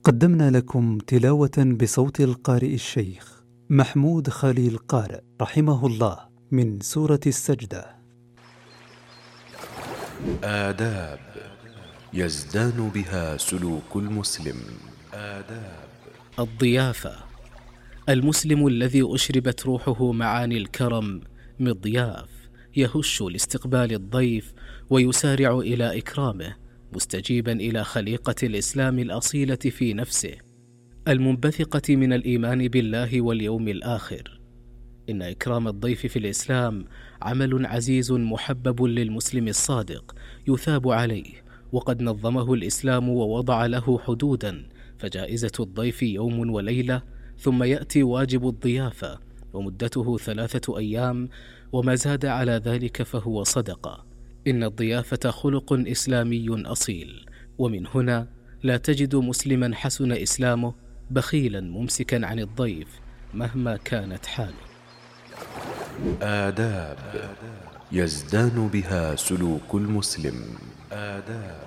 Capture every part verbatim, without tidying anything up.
قدمنا لكم تلاوة بصوت القارئ الشيخ محمود خليل قارئ رحمه الله من سورة السجدة. آداب يزدان بها سلوك المسلم. آداب الضيافة. المسلم الذي أشربت روحه معاني الكرم مضياف، يهش لاستقبال الضيف ويسارع إلى إكرامه، مستجيبا إلى خليقة الإسلام الأصيلة في نفسه المنبثقة من الإيمان بالله واليوم الآخر. إن إكرام الضيف في الإسلام عمل عزيز محبب للمسلم الصادق يثاب عليه، وقد نظمه الإسلام ووضع له حدودا، فجائزة الضيف يوم وليلة، ثم يأتي واجب الضيافة ومدته ثلاثة أيام، وما زاد على ذلك فهو صدقة. إن الضيافة خلق إسلامي أصيل، ومن هنا لا تجد مسلما حسن إسلامه بخيلا ممسكا عن الضيف مهما كانت حاله. آداب يزدان بها سلوك المسلم. آداب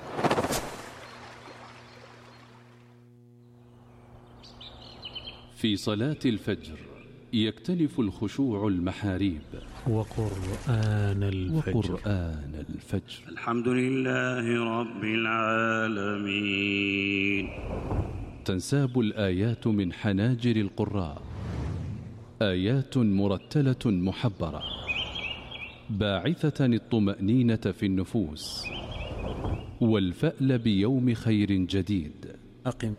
في صلاة الفجر يكتنف الخشوع المحاريب وقرآن الفجر, وقرآن الفجر. الحمد لله رب العالمين. تنساب الآيات من حناجر القراء، آيات مرتلة محبرة باعثة الطمأنينة في النفوس والفأل بيوم خير جديد. أقم